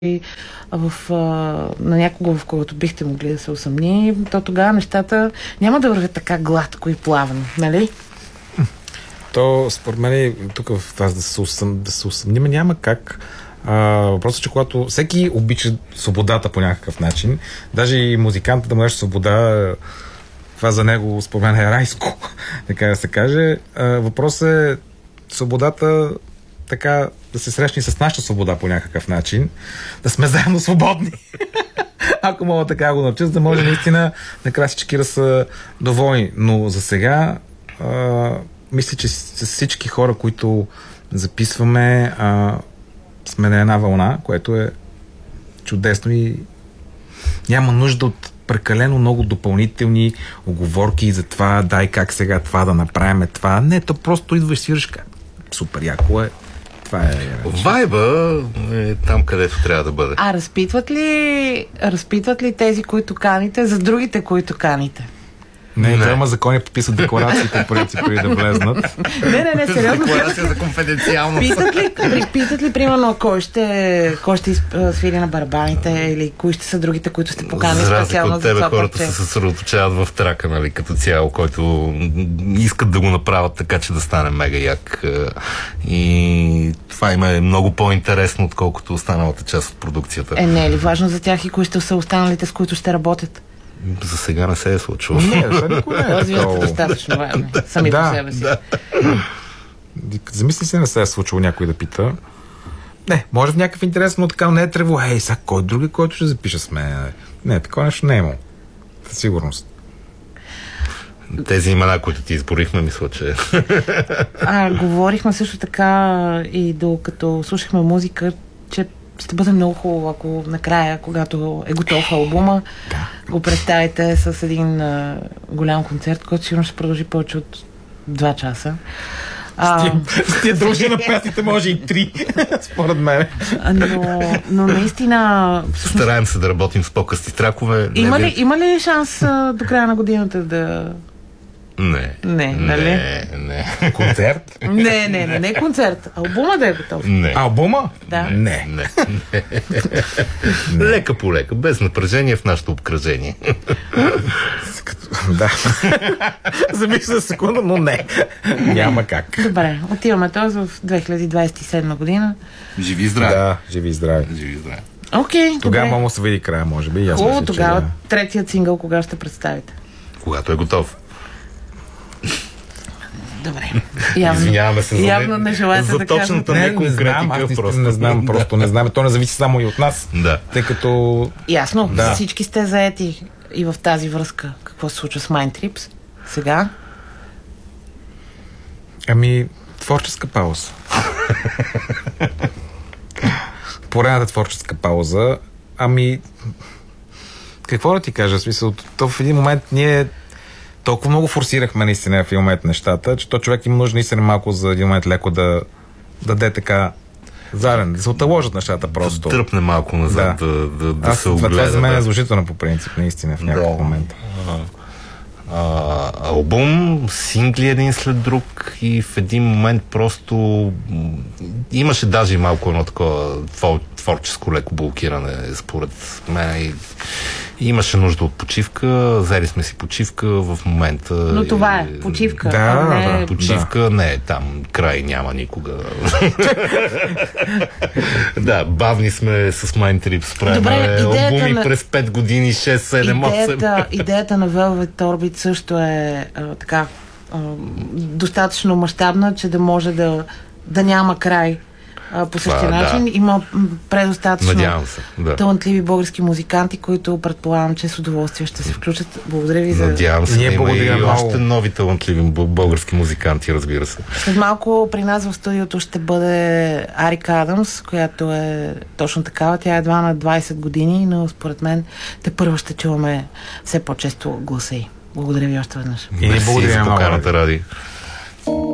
на някого, в когото бихте могли да се усъмни, то тогава нещата няма да вървят така гладко и плавно, нали? То, според мен, тук в това да се усъмним няма как. Въпросът е, че когато всеки обича свободата по някакъв начин, даже и музикантът да му даш свобода, това за него, според мен, е райско, така да се каже. Въпросът е свободата така да се срещне с нашата свобода по някакъв начин, да сме заедно свободни. Ако мога така го науча, за да може наистина накрая всички да са доволни. Но за сега мисля, че с всички хора, които записваме, сме на една вълна, което е чудесно и няма нужда от прекалено много допълнителни оговорки за това, дай как сега това да направим това. Не, то просто идваш и свираш как. Супер яко е. Това е... Вайба е там, където трябва да бъде. А разпитват ли тези, които каните, за другите, които каните? Не, няма закони подписат декларациите преди да влезнат. Не, сериозно. Декларация за конфиденциалност. Питат ли, примерно, кой ще свири на барабаните или кои ще са другите, които сте поканили специално за това? За тебе хората се съсредоточават в трака, нали, като цяло, който искат да го направят така, че да стане мега як. И това им е много по-интересно, отколкото останалата част от продукцията. Не е ли важно за тях и кои ще са останалите, с които ще работят? За сега не се е случило. Не, за никой не е такова. Достатъчно важно. Сами по себе си. Да. Замисли се, не се е случило някой да пита. Не, може в някакъв интерес, но така не е трево. Ей, сега кой други, който ще запише с мен? Не, такова нещо не е имало. Със сигурност. Тези имена, които ти изборихме, мисля, че... Говорихме също така и докато слушахме музика, че ще бъде много хубаво, ако накрая, когато е готов албума, го представите с един голям концерт, който сигурно ще продължи повече от 2 часа. С тия дължи на песните може и 3, според мен. Но наистина... Стараем се да работим с по-късти тракове. Има ли шанс до края на годината да... Не. Концерт? Не концерт. Албума да е готов. Не. Албума? Да. Не. Лека по лека, без напрежение в нашето обкръжение. Да. Замисля за секунда, но не. Няма как. Добре, отиваме този в 2027 година. Живи и здраве. Да, живи и здраве. Окей, тогава мога се види края, може би. Хубаво, тогава третият сингъл кога ще представите? Когато е готов. Добре. Извиняваме се явно не желаете за да точната неконкретика. Не знам, просто не знам. То не зависи само и от нас. Да. Тъй като... Ясно, всички сте заети и в тази връзка. Какво се случва с Mind Trips сега? Творческа пауза. Поредната творческа пауза. Какво да ти кажа? В смисъл, то в един момент ние толкова много форсирахме наистина в един момент нещата, че то човек има нужда наистина малко за един момент леко да даде така зарен, да се оталожат нещата просто. Да тръпне малко назад, да се огледа. Това за мен е зложително по принцип, наистина, в някакъв момент. Албум, сингли един след друг и в един момент просто имаше даже и малко едно такова творческо леко блокиране според мен. Имаше нужда от почивка, взели сме си почивка в момента. Но това е почивка. Почивка, не, там край няма никога. Да, бавни сме с Mind Trips, правим албуми през 5 години, 6, 7, 8. Идеята на Velvet Orbit също е така достатъчно мащабна, че да може да няма край. По същия начин има предостатъчно талантливи български музиканти, които предполагам, че с удоволствие ще се включат. Благодаря ви за... Надявам се, има и още нови талантливи български музиканти, разбира се. След малко при нас в студиото ще бъде Арик Адамс, която е точно такава. Тя е едва на 20 години, но според мен те първо ще чуваме все по-често гласа й. Благодаря ви още веднъж. И не благодаря за поканата, Ради.